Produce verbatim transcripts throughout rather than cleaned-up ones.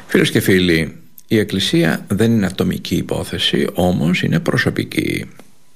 Φίλες και φίλοι, η Εκκλησία δεν είναι ατομική υπόθεση, όμως είναι προσωπική.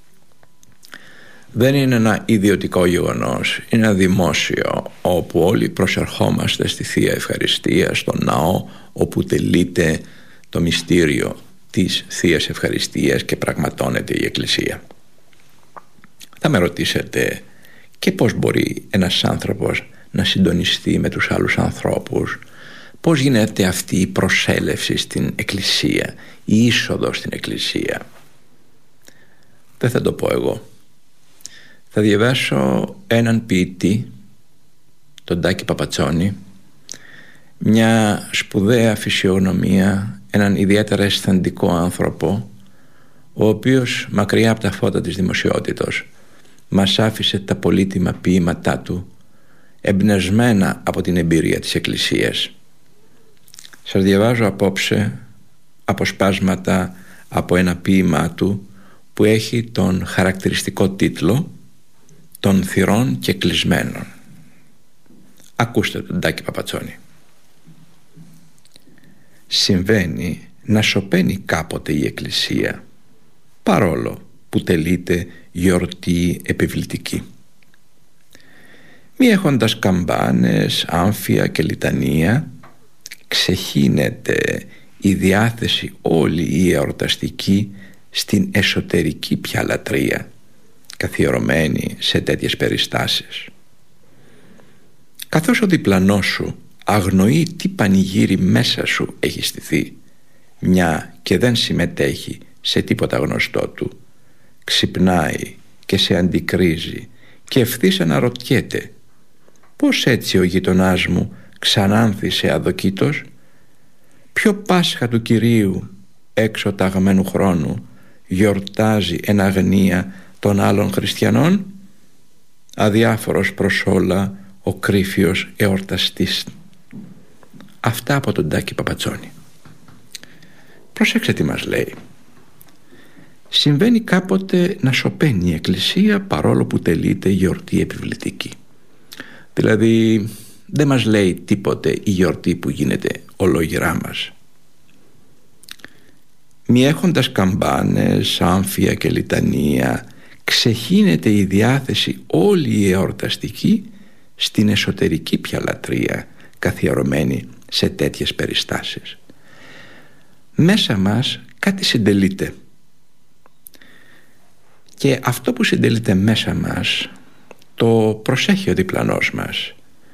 Δεν είναι ένα ιδιωτικό γεγονός, είναι ένα δημόσιο, όπου όλοι προσερχόμαστε στη Θεία Ευχαριστία, στον ναό, όπου τελείται το μυστήριο της Θείας Ευχαριστίας και πραγματώνεται η Εκκλησία. Θα με ρωτήσετε, και πώς μπορεί ένας άνθρωπος να συντονιστεί με τους άλλους ανθρώπους? Πώς γίνεται αυτή η προσέλευση στην Εκκλησία, η είσοδος στην Εκκλησία? Δεν θα το πω εγώ. Θα διαβάσω έναν ποιητή, τον Τάκη Παπατσόνη, μια σπουδαία φυσιογνωμία, έναν ιδιαίτερα αισθαντικό άνθρωπο, ο οποίος μακριά από τα φώτα της δημοσιότητος μας άφησε τα πολύτιμα ποίηματά του, εμπνευσμένα από την εμπειρία της Εκκλησίας. Σας διαβάζω απόψε αποσπάσματα από ένα ποίημά του που έχει τον χαρακτηριστικό τίτλο «Των θυρών και κλεισμένων». Ακούστε τον Τάκη Παπατσόνη. Συμβαίνει να σωπαίνει κάποτε η Εκκλησία, παρόλο που τελείται γιορτή επιβλητική. Μη έχοντας καμπάνες, άμφια και λιτανία, ξεχύνεται η διάθεση όλη η εορταστική στην εσωτερική πια λατρεία, καθιερωμένη σε τέτοιες περιστάσεις. Καθώς ο διπλανός σου αγνοεί τι πανηγύρι μέσα σου έχει στηθεί, μια και δεν συμμετέχει σε τίποτα γνωστό του, ξυπνάει και σε αντικρίζει και ευθύς αναρωτιέται, πώς έτσι ο γειτονάς μου ξανάνθησε αδοκίτος? Ποιο Πάσχα του Κυρίου έξω ταγμένου χρόνου γιορτάζει εν αγνία των άλλων χριστιανών? Αδιάφορος προς όλα ο κρύφιος εορταστής. Αυτά από τον Τάκη Παπατσόνη. Προσέξτε τι μας λέει. Συμβαίνει κάποτε να σωπαίνει η Εκκλησία, παρόλο που τελείται γιορτή επιβλητική. Δηλαδή δεν μας λέει τίποτε η γιορτή που γίνεται ολογυρά μας. Μη έχοντας καμπάνες, άμφια και λιτανία, ξεχύνεται η διάθεση όλη η εορταστική στην εσωτερική πια λατρεία, καθιερωμένη σε τέτοιες περιστάσεις. Μέσα μας κάτι συντελείται, και αυτό που συντελείται μέσα μας το προσέχει ο διπλανός μας,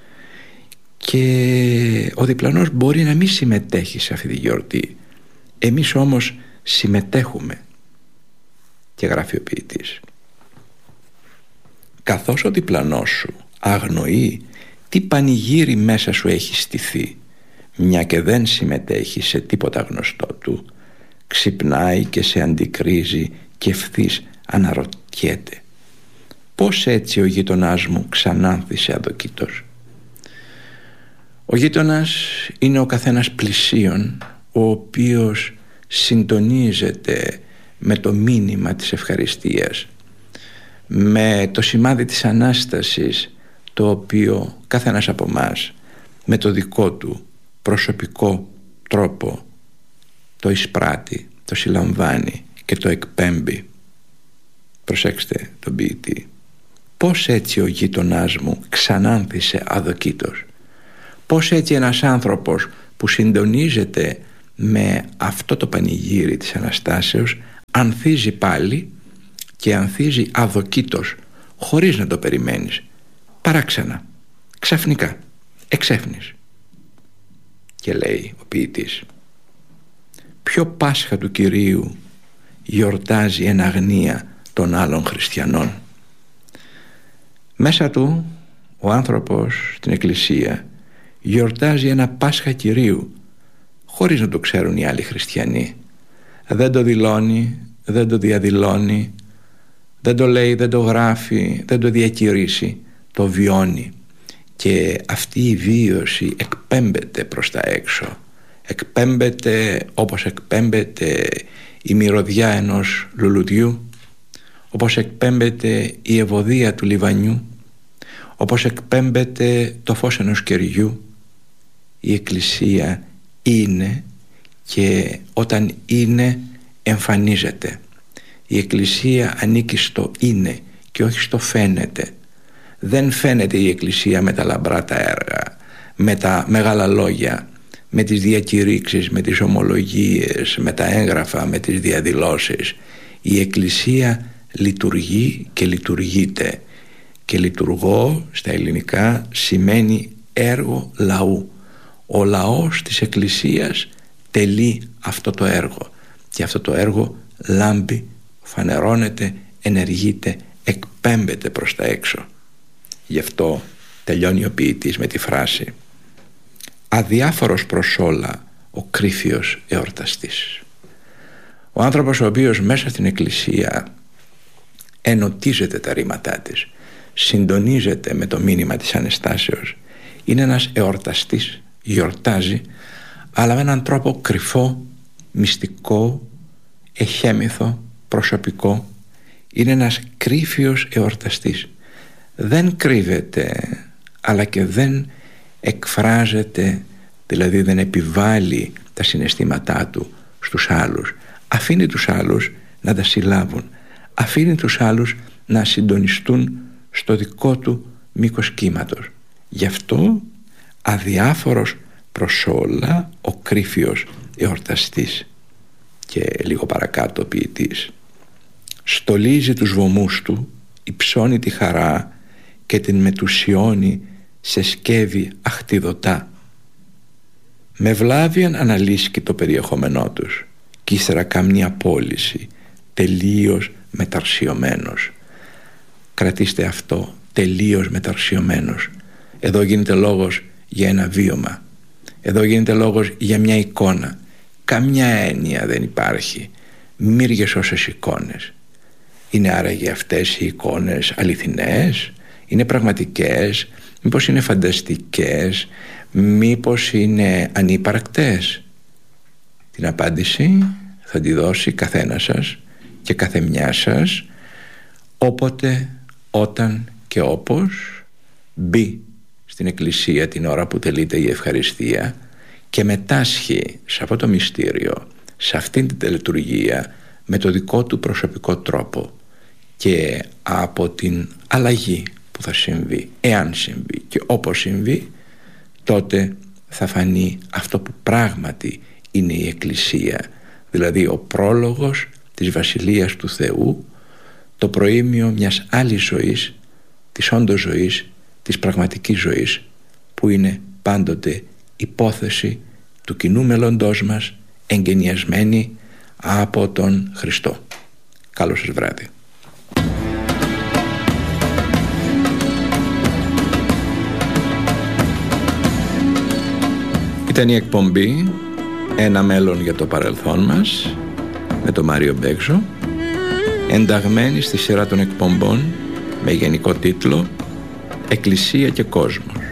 και ο διπλανός μπορεί να μην συμμετέχει σε αυτή τη γιορτή, εμείς όμως συμμετέχουμε. Και γράφει ο ποιητής, καθώς ο διπλανός σου αγνοεί τι πανηγύρι μέσα σου έχει στηθεί, μια και δεν συμμετέχει σε τίποτα γνωστό του, ξυπνάει και σε αντικρίζει και ευθύς αναρωτιέται, πώς έτσι ο γείτονάς μου ξανάνθησε αδοκίτος? Ο γείτονας είναι ο καθένας πλησίον, ο οποίος συντονίζεται με το μήνυμα της ευχαριστίας, με το σημάδι της Ανάστασης, το οποίο καθένας από μας με το δικό του προσωπικό τρόπο το εισπράττει, το συλλαμβάνει και το εκπέμπει. Προσέξτε τον ποιητή. Πώς έτσι ο γείτονάς μου ξανάνθησε αδοκίτος? Πώς έτσι ένας άνθρωπος που συντονίζεται με αυτό το πανηγύρι της Αναστάσεως ανθίζει πάλι, και ανθίζει αδοκίτος, χωρίς να το περιμένεις, παράξενα, ξαφνικά, εξέφνης? Και λέει ο ποιητής, ποιο Πάσχα του Κυρίου γιορτάζει εν αγνία των άλλων χριστιανών? Μέσα του ο άνθρωπος στην Εκκλησία γιορτάζει ένα Πάσχα Κυρίου, χωρίς να το ξέρουν οι άλλοι χριστιανοί. Δεν το δηλώνει, δεν το διαδηλώνει, δεν το λέει, δεν το γράφει, δεν το διακηρύσει, το βιώνει, και αυτή η βίωση εκπέμπεται προς τα έξω, εκπέμπεται όπως εκπέμπεται η μυρωδιά ενός λουλουδιού, όπως εκπέμπεται η ευωδία του λιβανιού, όπως εκπέμπεται το φως ενός κεριού. Η Εκκλησία είναι, και όταν είναι εμφανίζεται. Η Εκκλησία ανήκει στο είναι και όχι στο φαίνεται. Δεν φαίνεται η Εκκλησία με τα λαμπρά τα έργα, με τα μεγάλα λόγια, με τις διακηρύξεις, με τις ομολογίες, με τα έγγραφα, με τις διαδηλώσεις. Η Εκκλησία λειτουργεί και λειτουργείται. Και λειτουργώ στα ελληνικά σημαίνει έργο λαού. Ο λαός της Εκκλησίας τελεί αυτό το έργο, και αυτό το έργο λάμπει, φανερώνεται, ενεργείται, εκπέμπεται προς τα έξω. Γι' αυτό τελειώνει ο ποιητής με τη φράση «Αδιάφορος προς όλα ο κρύφιος εορταστής». Ο άνθρωπος ο οποίος μέσα στην Εκκλησία ενωτίζεται τα ρήματά της, συντονίζεται με το μήνυμα της Αναστάσεως, είναι ένας εορταστής, γιορτάζει, αλλά με έναν τρόπο κρυφό, μυστικό, εχέμηθο, προσωπικό. Είναι ένας κρύφιος εορταστής. Δεν κρύβεται, αλλά και δεν εκφράζεται, δηλαδή δεν επιβάλλει τα συναισθήματά του στους άλλους. Αφήνει τους άλλους να τα συλλάβουν, αφήνει τους άλλους να συντονιστούν στο δικό του μήκος κύματος. Γι' αυτό αδιάφορος προς όλα ο κρύφιος εορταστής. Και λίγο παρακάτω ο ποιητής στολίζει τους βωμούς του, υψώνει τη χαρά και την μετουσιώνει σε σκεύη αχτιδωτά. Με βλάβιαν αναλύσκει το περιεχόμενό τους κι ύστερα κάμνη απόλυση, τελείως μεταρσιωμένος. Κρατήστε αυτό, τελείως μεταρσιωμένος. Εδώ γίνεται λόγος για ένα βίωμα. Εδώ γίνεται λόγος για μια εικόνα. Καμιά έννοια δεν υπάρχει. Μύριες όσες εικόνες. Είναι άραγε αυτές οι εικόνες αληθινές? Είναι πραγματικές? Μήπως είναι φανταστικές? Μήπως είναι ανύπαρκτες? Την απάντηση θα τη δώσει καθένα σας και καθεμιά σας όποτε, όταν και όπως μπει στην Εκκλησία την ώρα που τελείται η ευχαριστία και μετάσχει σε αυτό το μυστήριο, σε αυτήν την τελετουργία με το δικό του προσωπικό τρόπο, και από την αλλαγή που θα συμβεί, εάν συμβεί και όπως συμβεί, τότε θα φανεί αυτό που πράγματι είναι η Εκκλησία, δηλαδή ο πρόλογος της Βασιλείας του Θεού, το προήμιο μιας άλλης ζωής, της όντως ζωής, της πραγματικής ζωής, που είναι πάντοτε υπόθεση του κοινού μέλλοντός μας, εγγενιασμένη από τον Χριστό. Καλό σας βράδυ. Ήταν η εκπομπή «Ένα μέλλον για το παρελθόν μας» με τον Μάριο Μπέξο, ενταγμένη στη σειρά των εκπομπών με γενικό τίτλο «Εκκλησία και κόσμος».